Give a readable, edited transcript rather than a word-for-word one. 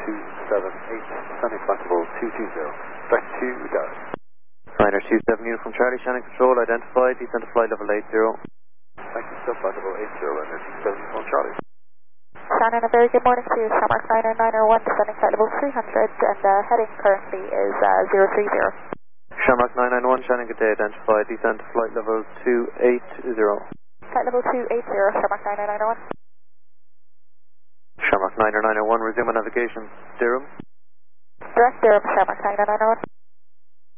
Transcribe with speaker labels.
Speaker 1: Sunny flexible 220. Direct to Dallas.
Speaker 2: Liner 27 uniform Charlie, Shannon Control, identified, descend to flight level 80.
Speaker 1: Thank you, still flexible 80, Liner 27 uniform Charlie.
Speaker 3: Shannon, a very good morning to you. Shamrock 901, descending flight level 300, and heading currently is 030.
Speaker 2: Shamrock 991, Shannon, good day, identified, descend to flight level 280.
Speaker 3: Flight level 280, Shamrock 901.
Speaker 2: Shamrock 991, resume navigation. Durham.
Speaker 3: Direct Durham, Shamrock 991.